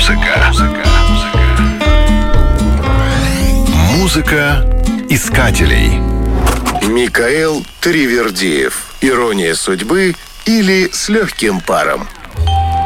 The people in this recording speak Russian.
Музыка искателей. Микаэл Таривердиев. «Ирония судьбы» или «С легким паром».